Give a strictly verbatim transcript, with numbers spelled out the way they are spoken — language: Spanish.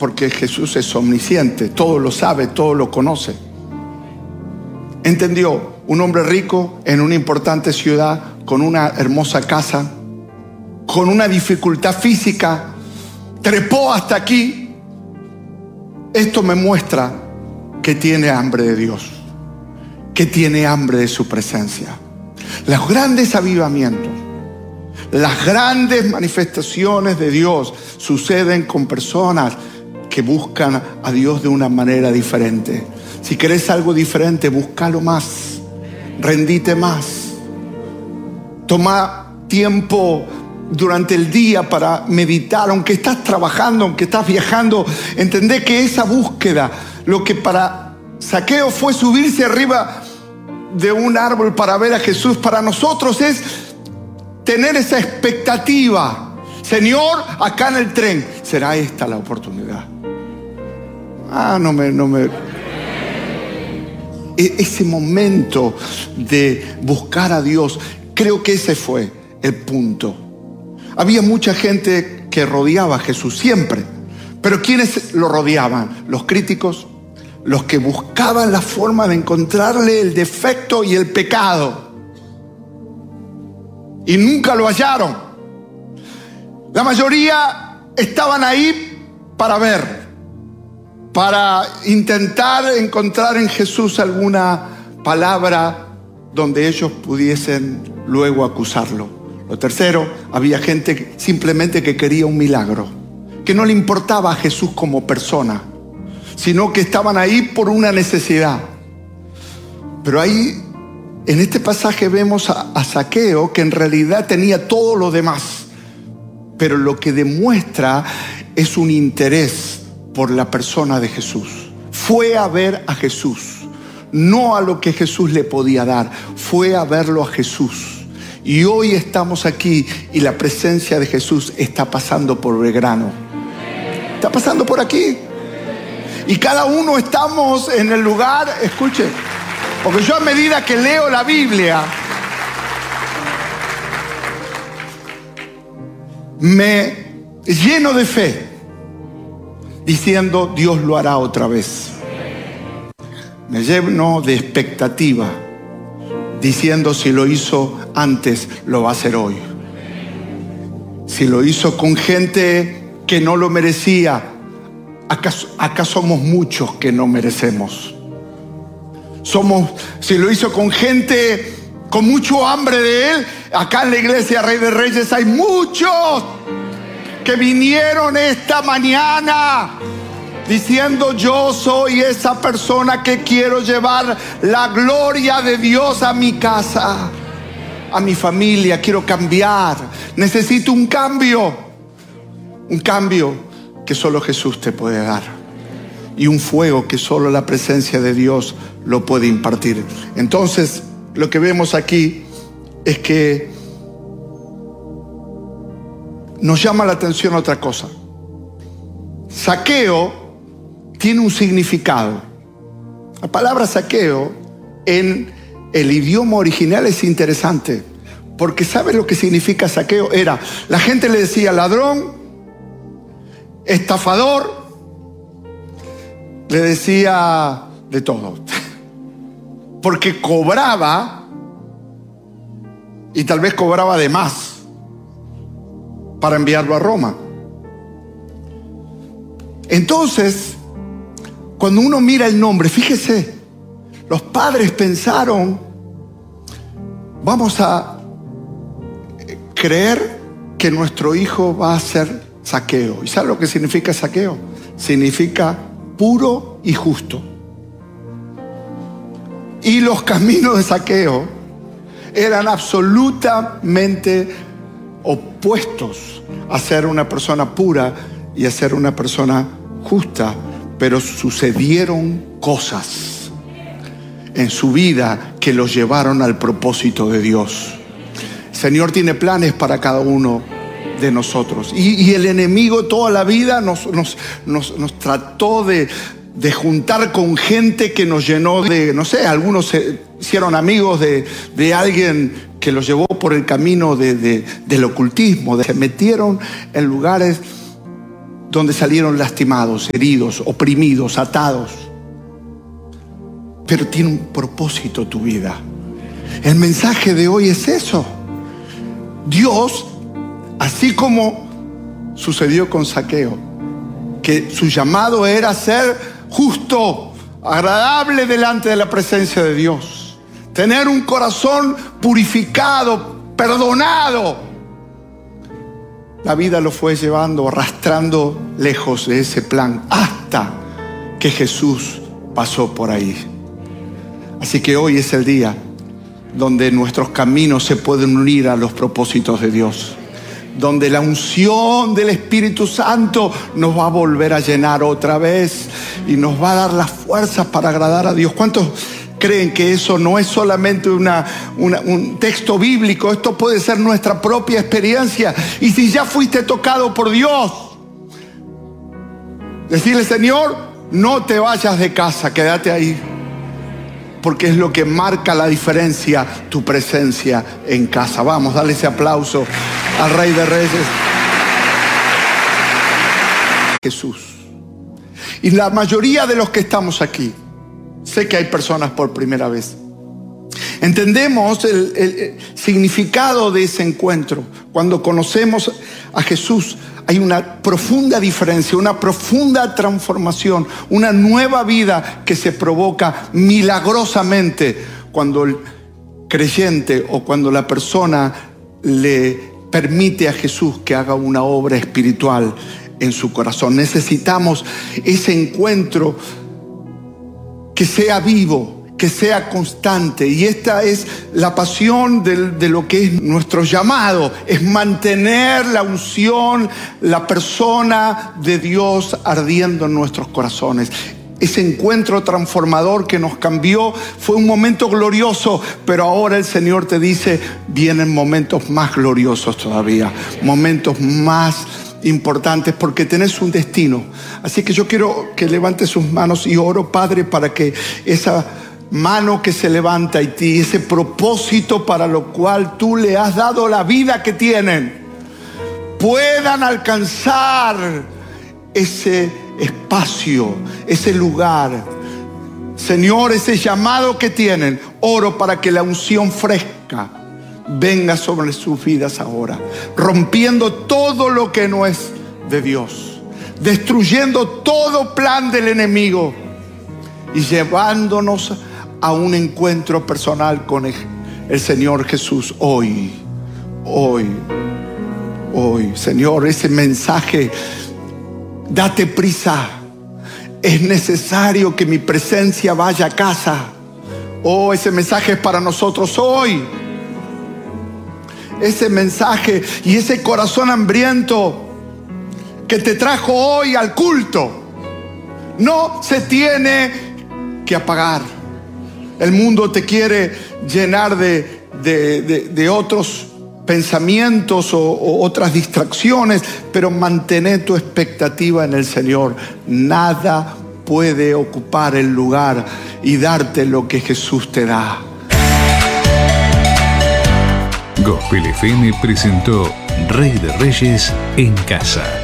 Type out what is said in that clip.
porque Jesús es omnisciente, todo lo sabe, todo lo conoce. Entendió, un hombre rico en una importante ciudad, con una hermosa casa, con una dificultad física, trepó hasta aquí. Esto me muestra que tiene hambre de Dios, que tiene hambre de su presencia. Los grandes avivamientos, las grandes manifestaciones de Dios suceden con personas que buscan a Dios de una manera diferente. Si querés algo diferente, búscalo más, rendite más. Toma tiempo durante el día para meditar, aunque estás trabajando, aunque estás viajando. Entendé que esa búsqueda, lo que para Zaqueo fue subirse arriba de un árbol para ver a Jesús, para nosotros es tener esa expectativa. Señor, acá en el tren, ¿será esta la oportunidad? Ah, no me... No me ese momento de buscar a Dios, creo que ese fue el punto. Había mucha gente que rodeaba a Jesús siempre, pero ¿quiénes lo rodeaban? Los críticos, los que buscaban la forma de encontrarle el defecto y el pecado, y nunca lo hallaron. La mayoría estaban ahí para ver, para intentar encontrar en Jesús alguna palabra donde ellos pudiesen luego acusarlo. Lo tercero, había gente que simplemente que quería un milagro, que no le importaba a Jesús como persona, sino que estaban ahí por una necesidad. Pero ahí, en este pasaje vemos a, a Zaqueo, que en realidad tenía todo lo demás, pero lo que demuestra es un interés por la persona de Jesús. Fue a ver a Jesús, no a lo que Jesús le podía dar, fue a verlo a Jesús. Y hoy estamos aquí y la presencia de Jesús está pasando por Belgrano, está pasando por aquí, y cada uno estamos en el lugar. Escuche, porque yo a medida que leo la Biblia me lleno de fe, diciendo Dios lo hará otra vez. Me lleno de expectativa, diciendo si lo hizo antes, lo va a hacer hoy. Si lo hizo con gente que no lo merecía, acá, acá somos muchos que no merecemos. Somos, si lo hizo con gente con mucho hambre de Él, acá en la iglesia Rey de Reyes hay muchos que vinieron esta mañana diciendo: yo soy esa persona que quiero llevar la gloria de Dios a mi casa, a mi familia. Quiero cambiar, necesito un cambio, un cambio que solo Jesús te puede dar, y un fuego que solo la presencia de Dios lo puede impartir. Entonces, lo que vemos aquí es que nos llama la atención otra cosa. Zaqueo tiene un significado. La palabra saqueo en el idioma original es interesante, porque ¿sabe lo que significa saqueo? Era, la gente le decía ladrón, estafador, le decía de todo, porque cobraba, y tal vez cobraba de más para enviarlo a Roma. Entonces, cuando uno mira el nombre, fíjese, los padres pensaron: vamos a creer que nuestro hijo va a ser Zaqueo. ¿Y sabe lo que significa Zaqueo? Significa puro y justo. Y los caminos de Zaqueo eran absolutamente opuestos a ser una persona pura y a ser una persona justa. Pero sucedieron cosas en su vida que los llevaron al propósito de Dios. El Señor tiene planes para cada uno de nosotros. Y, y el enemigo toda la vida nos, nos, nos, nos trató de, de juntar con gente que nos llenó de, no sé, algunos se hicieron amigos de, de alguien que los llevó por el camino de, de, del ocultismo. De, se metieron en lugares donde salieron lastimados, heridos, oprimidos, atados. Pero tiene un propósito tu vida. El mensaje de hoy es eso. Dios, así como sucedió con Zaqueo, que su llamado era ser justo, agradable delante de la presencia de Dios, tener un corazón purificado, perdonado. La vida lo fue llevando, arrastrando lejos de ese plan, hasta que Jesús pasó por ahí. Así que hoy es el día donde nuestros caminos se pueden unir a los propósitos de Dios, donde la unción del Espíritu Santo nos va a volver a llenar otra vez y nos va a dar las fuerzas para agradar a Dios. ¿Cuántos creen que eso no es solamente una, una, un texto bíblico? Esto puede ser nuestra propia experiencia. Y si ya fuiste tocado por Dios, decirle: Señor, no te vayas de casa, quédate ahí, porque es lo que marca la diferencia, tu presencia en casa. Vamos, dale ese aplauso al Rey de Reyes, Jesús. Y la mayoría de los que estamos aquí, sé que hay personas por primera vez, entendemos el, el, el significado de ese encuentro. Cuando conocemos a Jesús, hay una profunda diferencia, una profunda transformación, una nueva vida que se provoca milagrosamente cuando el creyente o cuando la persona le permite a Jesús que haga una obra espiritual en su corazón. Necesitamos ese encuentro que sea vivo, que sea constante. Y esta es la pasión de, de lo que es nuestro llamado, es mantener la unción, la persona de Dios ardiendo en nuestros corazones. Ese encuentro transformador que nos cambió fue un momento glorioso, pero ahora el Señor te dice: vienen momentos más gloriosos todavía, momentos más importantes, porque tenés un destino. Así que yo quiero que levante sus manos y oro, Padre, para que esa mano que se levanta en ti, ese propósito para lo cual tú le has dado la vida que tienen, puedan alcanzar ese espacio, ese lugar. Señor, ese llamado que tienen, oro para que la unción fresca venga sobre sus vidas ahora, rompiendo todo lo que no es de Dios, destruyendo todo plan del enemigo y llevándonos a un encuentro personal con el, el Señor Jesús hoy, hoy, hoy. Señor, ese mensaje, date prisa, es necesario que mi presencia vaya a casa. Oh, ese mensaje es para nosotros hoy. Ese mensaje y ese corazón hambriento que te trajo hoy al culto no se tiene que apagar. El mundo te quiere llenar de, de, de, de otros pensamientos o, o otras distracciones, pero mantén tu expectativa en el Señor. Nada puede ocupar el lugar y darte lo que Jesús te da. Gospel F M presentó Rey de Reyes en casa.